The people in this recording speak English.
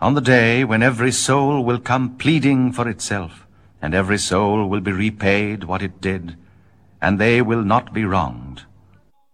On the day when every soul will come pleading for itself, and every soul will be repaid what it did, and they will not be wronged.